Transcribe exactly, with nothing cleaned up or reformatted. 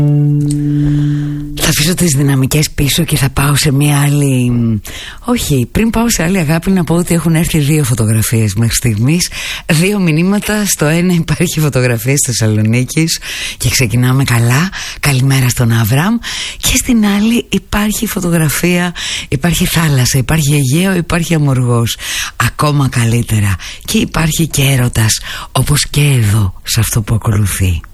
Θα αφήσω τις δυναμικές πίσω και θα πάω σε μια άλλη... Όχι, πριν πάω σε άλλη αγάπη να πω ότι έχουν έρθει δύο φωτογραφίες μέχρι στιγμής. Δύο μηνύματα. Στο ένα υπάρχει φωτογραφία της Θεσσαλονίκης και ξεκινάμε καλά. Καλημέρα στον Αβραμ. Και στην άλλη υπάρχει φωτογραφία, υπάρχει θάλασσα, υπάρχει Αιγαίο, υπάρχει Αμοργός. Ακόμα καλύτερα. Και υπάρχει και έρωτας, όπως και εδώ σε αυτό που ακολουθεί.